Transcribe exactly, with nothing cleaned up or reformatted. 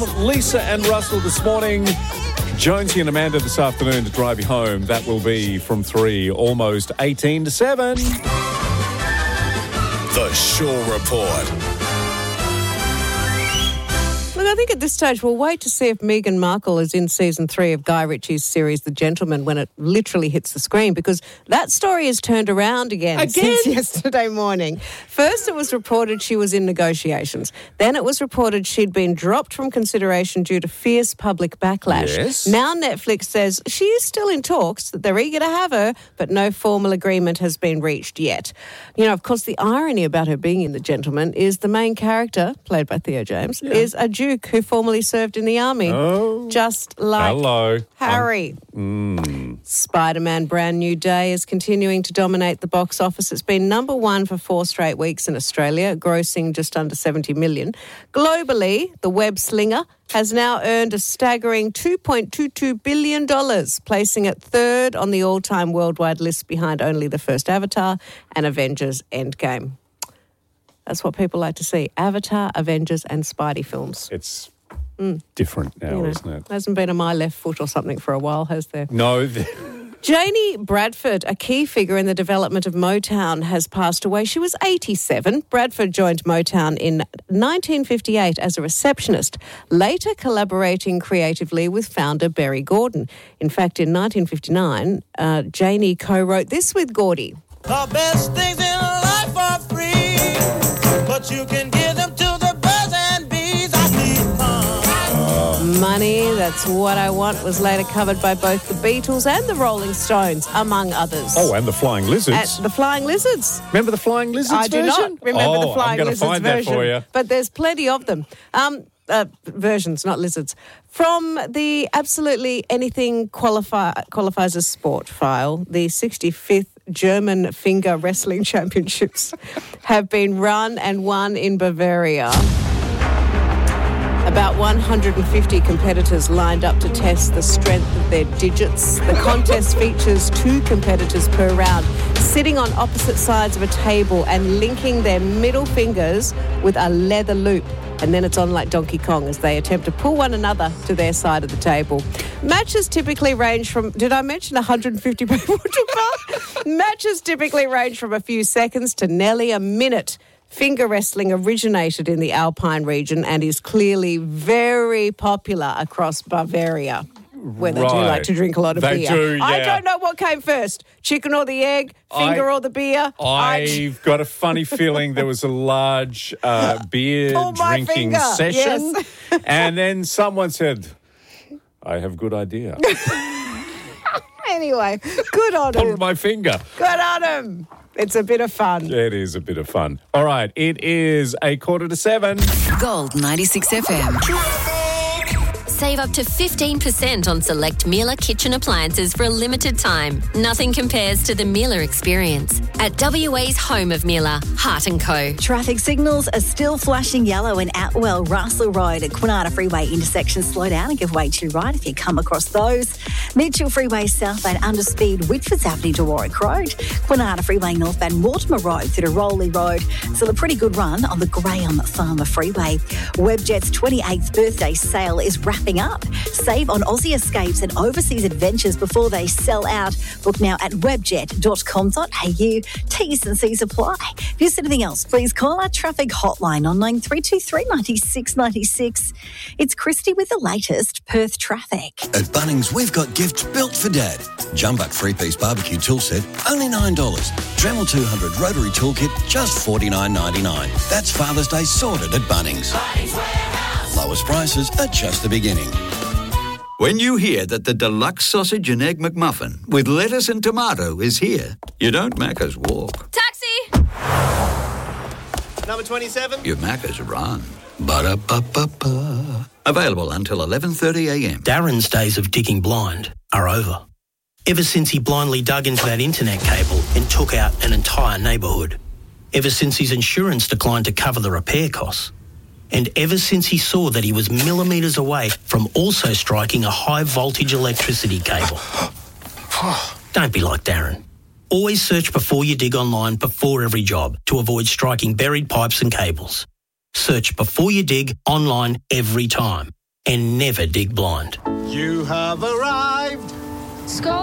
Lisa and Russell this morning. Jonesy and Amanda this afternoon to drive you home. That will be from three, almost eighteen to seven. The Shaw Report. Look, I think at this stage we'll wait to see if Meghan Markle is in season three of Guy Ritchie's series The Gentleman when it literally hits the screen, because that story has turned around again, again? since yesterday morning. First it was reported she was in negotiations. Then it was reported she'd been dropped from consideration due to fierce public backlash. Yes. Now Netflix says she is still in talks, that they're eager to have her, but no formal agreement has been reached yet. You know, of course, the irony about her being in The Gentleman is the main character, played by Theo James, yeah. is a Duke who formerly served in the army. Oh. Just like Hello. Harry. Um, mm. Spider-Man Brand New Day is continuing to dominate the box office. It's been number one for four straight weeks in Australia, grossing just under seventy million. Globally, the web slinger has now earned a staggering two point two two billion dollars, placing it third on the all-time worldwide list behind only the first Avatar and Avengers Endgame. That's what people like to see. Avatar, Avengers and Spidey films. It's mm. different now, you know, isn't it? Hasn't been on my left foot or something for a while, has there? No. Janie Bradford, a key figure in the development of Motown, has passed away. She was eighty-seven. Bradford joined Motown in nineteen fifty-eight as a receptionist, later collaborating creatively with founder Berry Gordy. In fact, in nineteen fifty-nine, uh, Janie co-wrote this with Gordy. The best things in life are free, but you can give them to the birds and bees. I need money. Money, That's What I Want was later covered by both the Beatles and the Rolling Stones, among others. Oh, and the Flying Lizards. At the Flying Lizards. Remember the Flying Lizards I do version? not remember oh, the Flying I'm gonna Lizards find version. That for you. But there's plenty of them. Um, uh, versions, not lizards. From the Absolutely Anything qualify, Qualifies as Sport file, the sixty-fifth German Finger Wrestling Championships have been run and won in Bavaria. About one hundred fifty competitors lined up to test the strength of their digits. The contest features two competitors per round, sitting on opposite sides of a table and linking their middle fingers with a leather loop. And then it's on like Donkey Kong as they attempt to pull one another to their side of the table. Matches typically range from, did I mention one hundred fifty people took part? Matches typically range from a few seconds to nearly a minute. Finger wrestling originated in the Alpine region and is clearly very popular across Bavaria, where they right. do like to drink a lot of they beer. Do, yeah. I don't know what came first, chicken or the egg, finger I, or the beer. I've I... got a funny feeling there was a large uh, beer drinking finger. session, Yes. and then someone said, I have a good idea. Anyway, good on him. Pulled my finger. Good on him. It's a bit of fun. It is a bit of fun. All right, it is a quarter to seven. Gold ninety-six F M. Save up to fifteen percent on select Miele kitchen appliances for a limited time. Nothing compares to the Miele experience. At W A's home of Miele, Hart and Co. Traffic signals are still flashing yellow in Atwell, Russell Road at Kwinana Freeway intersection. Slow down and give way to right if you come across those. Mitchell Freeway southbound Underspeed, Whitfords Avenue to Warwick Road. Kwinana Freeway northbound Mortimer Road through to Rowley Road. Still a pretty good run on the Graham Farmer Freeway. Webjet's twenty-eighth birthday sale is wrapping up. Save on Aussie escapes and overseas adventures before they sell out. Book now at webjet dot com dot a u. T's and C's apply. If there's anything else, please call our traffic hotline on nine three two three, nine six nine six. It's Christy with the latest Perth traffic. At Bunnings, we've got gifts built for Dad. Jumbuck three-piece barbecue tool set, only nine dollars. Dremel two hundred rotary toolkit, just forty-nine ninety-nine. That's Father's Day sorted at Bunnings. Bunnings Warehouse. Lowest prices are just the beginning. When you hear that the deluxe sausage and egg McMuffin with lettuce and tomato is here, you don't Macca's walk. Taxi! Number twenty-seven. You Macca's run. Ba-da-ba-ba-ba. Available until eleven thirty a m. Darren's days of digging blind are over. Ever since he blindly dug into that internet cable and took out an entire neighbourhood. Ever since his insurance declined to cover the repair costs. And ever since he saw that he was millimetres away from also striking a high-voltage electricity cable. Don't be like Darren. Always search before you dig online before every job to avoid striking buried pipes and cables. Search before you dig online every time. and never dig blind. You have arrived. Skull